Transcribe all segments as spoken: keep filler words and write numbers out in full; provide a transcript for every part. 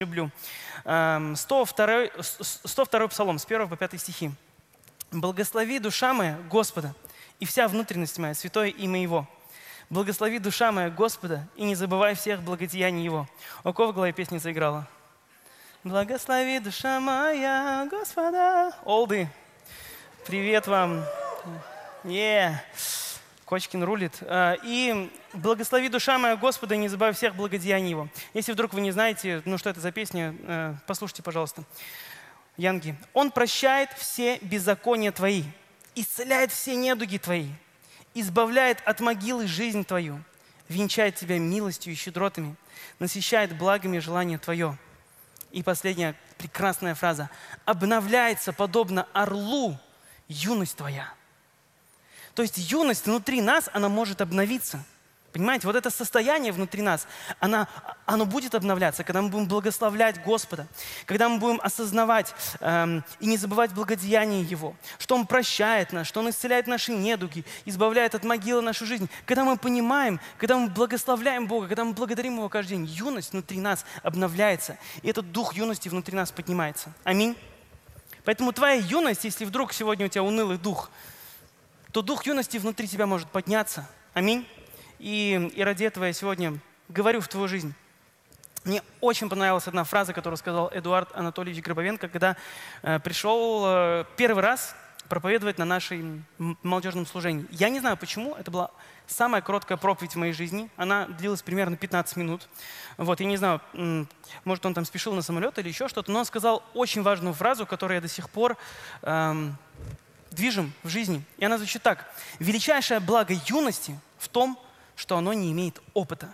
люблю. сто второй, сто второй псалом, с первого по пятый стихи. «Благослови, душа моя, Господа, и вся внутренность моя, святое имя Его. Благослови, душа моя, Господа, и не забывай всех благодеяний Его». У кого в голове песня заиграла? «Благослови, душа моя, Господа». Олды, привет вам. Yeah. Кочкин рулит. И «Благослови, душа моя, Господа, и не забывай всех благодеяний Его». Если вдруг вы не знаете, ну что это за песня, послушайте, пожалуйста. Янги. «Он прощает все беззакония твои, исцеляет все недуги твои, избавляет от могилы жизнь твою, венчает тебя милостью и щедротами, насыщает благами желание твое». И последняя прекрасная фраза. «Обновляется, подобно орлу, юность твоя». То есть юность внутри нас, она может обновиться. Понимаете, вот это состояние внутри нас, она, оно будет обновляться, когда мы будем благословлять Господа, когда мы будем осознавать эм, и не забывать благодеяния Его, что Он прощает нас, что Он исцеляет наши недуги, избавляет от могилы нашу жизнь. Когда мы понимаем, когда мы благословляем Бога, когда мы благодарим Его каждый день, юность внутри нас обновляется, и этот дух юности внутри нас поднимается. Аминь. Поэтому твоя юность, если вдруг сегодня у тебя унылый дух, то дух юности внутри тебя может подняться. Аминь. И, и ради этого я сегодня говорю в твою жизнь. Мне очень понравилась одна фраза, которую сказал Эдуард Анатольевич Гробовенко, когда э, пришел э, первый раз проповедовать на нашем молодежном служении. Я не знаю почему, это была самая короткая проповедь в моей жизни. Она длилась примерно пятнадцать минут. Вот, я не знаю, может он там спешил на самолет или еще что-то, но он сказал очень важную фразу, которую я до сих пор эм, движим в жизни. И она звучит так. «Величайшее благо юности в том, что оно не имеет опыта».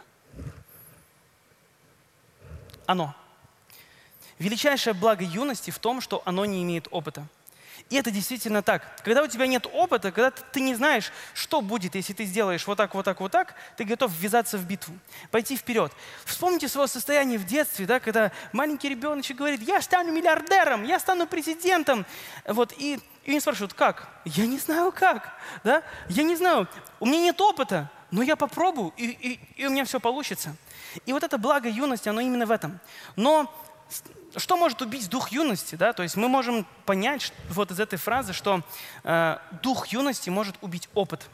Оно. Величайшее благо юности в том, что оно не имеет опыта. И это действительно так. Когда у тебя нет опыта, когда ты не знаешь, что будет, если ты сделаешь вот так, вот так, вот так, ты готов ввязаться в битву, пойти вперед. Вспомните свое состояние в детстве, да, когда маленький ребеночек говорит: «Я стану миллиардером, я стану президентом». Вот, и, и они спрашивают: «Как?» «Я не знаю как». Да? «Я не знаю, у меня нет опыта, но я попробую, и, и, и у меня все получится». И вот это благо юности, оно именно в этом. Но что может убить дух юности? Да? То есть мы можем понять вот из этой фразы, что э, дух юности может убить опыт.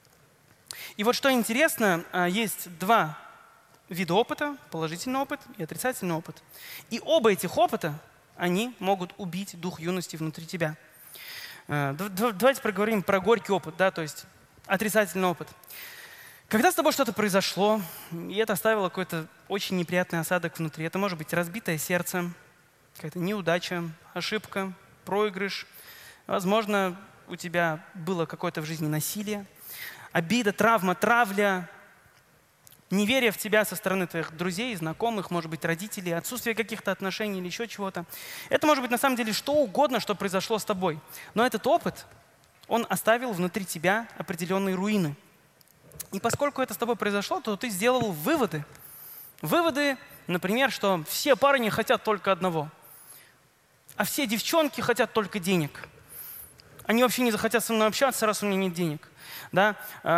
И вот что интересно, э, есть два вида опыта: положительный опыт и отрицательный опыт. И оба этих опыта, они могут убить дух юности внутри тебя. Э, давайте проговорим про горький опыт, да? То есть отрицательный опыт. Когда с тобой что-то произошло, и это оставило какой-то очень неприятный осадок внутри. Это может быть разбитое сердце, какая-то неудача, ошибка, проигрыш. Возможно, у тебя было какое-то в жизни насилие, обида, травма, травля, неверие в тебя со стороны твоих друзей, знакомых, может быть, родителей, отсутствие каких-то отношений или еще чего-то. Это может быть на самом деле что угодно, что произошло с тобой. Но этот опыт, он оставил внутри тебя определенные руины. И поскольку это с тобой произошло, то ты сделал выводы. Выводы, например, что все парни хотят только одного, а все девчонки хотят только денег. Они вообще не захотят со мной общаться, раз у меня нет денег. Да?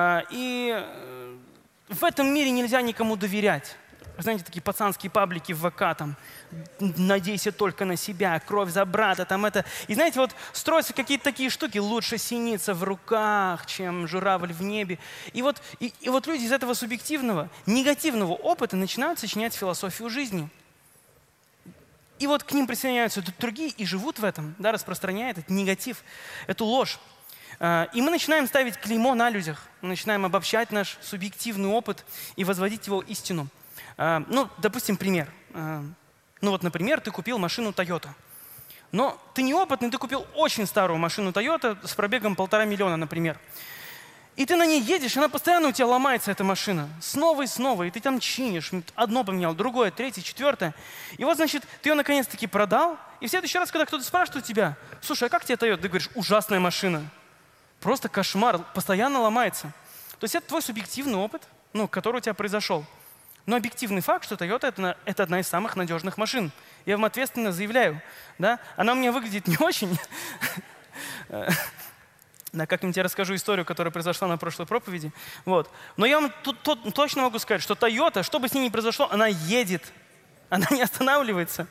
И в этом мире нельзя никому доверять. Знаете, такие пацанские паблики в ВК, там, надейся только на себя, кровь за брата, там это. И знаете, вот строятся какие-то такие штуки: лучше синица в руках, чем журавль в небе. И вот, и, и вот люди из этого субъективного, негативного опыта начинают сочинять философию жизни. И вот к ним присоединяются другие и живут в этом, да, распространяя этот негатив, эту ложь. И мы начинаем ставить клеймо на людях, мы начинаем обобщать наш субъективный опыт и возводить его истину. Ну, допустим, пример. Ну вот, например, ты купил машину Toyota. Но ты неопытный, ты купил очень старую машину Toyota с пробегом полтора миллиона, например. И ты на ней едешь, она постоянно у тебя ломается, эта машина. Снова и снова. И ты там чинишь. Одно поменял, другое, третье, четвертое. И вот, значит, ты ее наконец-таки продал. И в следующий раз, когда кто-то спрашивает у тебя: «Слушай, а как тебе Toyota?» Ты говоришь: «Ужасная машина. Просто кошмар, постоянно ломается». То есть это твой субъективный опыт, ну, который у тебя произошел. Но объективный факт, что Toyota это, – это одна из самых надежных машин. Я вам ответственно заявляю. Да? Она у меня выглядит не очень. Да, как-нибудь я расскажу историю, которая произошла на прошлой проповеди. Вот. Но я вам тут, тут точно могу сказать, что Toyota, что бы с ней ни произошло, она едет. она не останавливается.